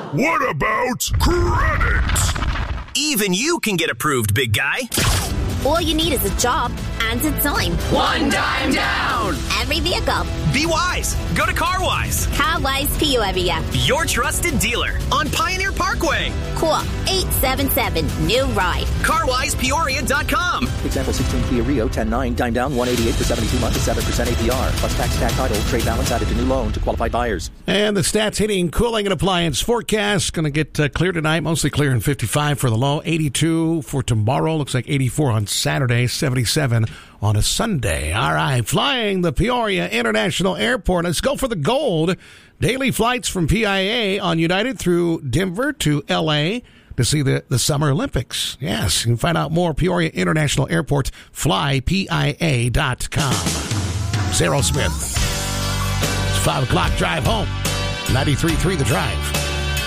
What about credit? Even you can get approved, big guy. All you need is a job and a dime. One dime down. Every vehicle. Be wise. Go to CarWise. CarWise Peoria. Your trusted dealer on Pioneer Parkway. Call 877-NEW-RIDE. CarWisePeoria.com. Example 16 Kia Rio 10.9, dime down 188 for 72 months at 7% APR. Plus tax title, trade balance added to new loan to qualified buyers. And the Stats Heating, Cooling, and Appliance forecast. Going to get clear tonight. Mostly clear in 55 for the low. 82 for tomorrow. Looks like 84 on Saturday. 77 on a Sunday. All right. Flying the Peoria International Airport. Let's go for the gold. Daily flights from PIA on United through Denver to L.A. to see the Summer Olympics. Yes, you can find out more. Peoria International Airport, flypia.com. Zero Smith. It's 5 o'clock drive home. 93.3 The Drive.